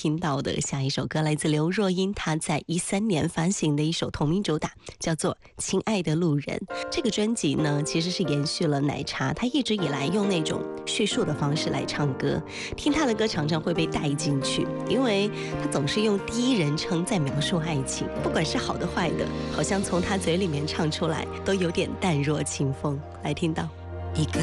听到的下一首歌来自刘若英，她在2013年发行的一首同名主打，叫做《亲爱的路人》。这个专辑呢，其实是延续了奶茶她一直以来用那种叙述的方式来唱歌，听她的歌常常会被带进去，因为她总是用第一人称在描述爱情，不管是好的坏的，好像从她嘴里面唱出来都有点淡若清风。来听到一个